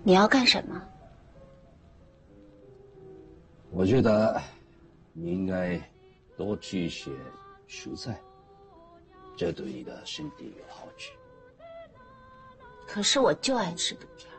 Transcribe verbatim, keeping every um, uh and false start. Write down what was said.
你要干什么？ 我觉得你应该多吃一些蔬菜，这对你的身体有好处。 可是我就爱吃毒条。